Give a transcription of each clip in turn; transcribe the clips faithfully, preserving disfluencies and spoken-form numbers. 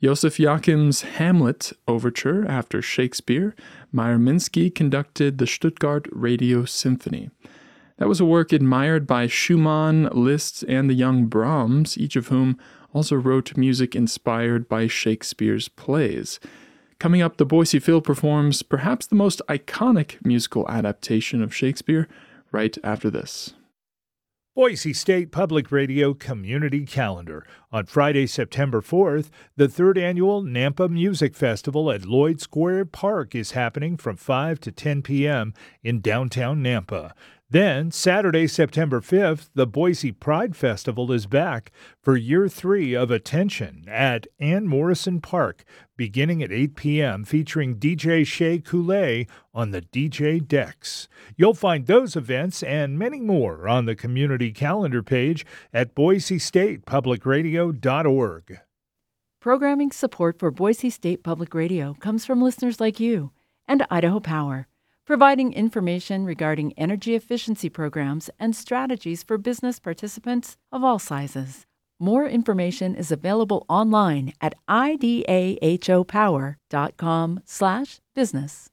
Joseph Joachim's Hamlet Overture after Shakespeare, Meyer Minsky conducted the Stuttgart Radio Symphony. That was a work admired by Schumann, Liszt, and the young Brahms, each of whom also wrote music inspired by Shakespeare's plays. Coming up, the Boise Phil performs perhaps the most iconic musical adaptation of Shakespeare right after this. Boise State Public Radio Community Calendar. On Friday, September fourth, the third annual Nampa Music Festival at Lloyd Square Park is happening from five to ten p.m. in downtown Nampa. Then, Saturday, September fifth, the Boise Pride Festival is back for year three of Attention at Ann Morrison Park, beginning at eight p.m., featuring D J Shea Coulee on the D J decks. You'll find those events and many more on the community calendar page at boise state public radio dot org. Programming support for Boise State Public Radio comes from listeners like you and Idaho Power, providing information regarding energy efficiency programs and strategies for business participants of all sizes. More information is available online at idahopower.com slash business.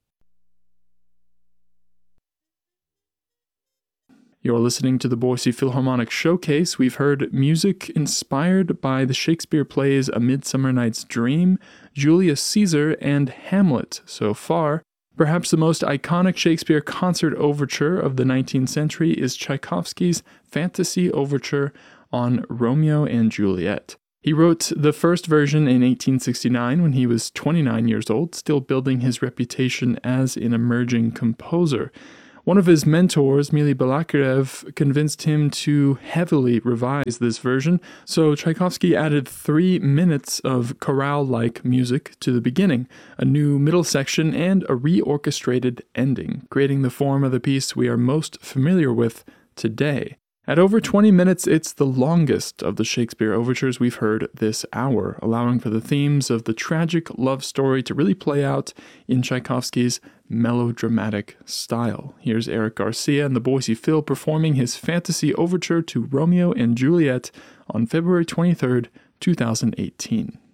You're listening to the Boise Philharmonic Showcase. We've heard music inspired by the Shakespeare plays A Midsummer Night's Dream, Julius Caesar, and Hamlet so far. Perhaps the most iconic Shakespeare concert overture of the nineteenth century is Tchaikovsky's Fantasy Overture on Romeo and Juliet. He wrote the first version in eighteen sixty-nine when he was twenty-nine years old, still building his reputation as an emerging composer. One of his mentors, Mily Balakirev, convinced him to heavily revise this version, so Tchaikovsky added three minutes of chorale-like music to the beginning, a new middle section, and a reorchestrated ending, creating the form of the piece we are most familiar with today. At over twenty minutes, it's the longest of the Shakespeare overtures we've heard this hour, allowing for the themes of the tragic love story to really play out in Tchaikovsky's melodramatic style. Here's Eric Garcia and the Boise Phil performing his Fantasy Overture to Romeo and Juliet on February twenty-third, two thousand eighteen.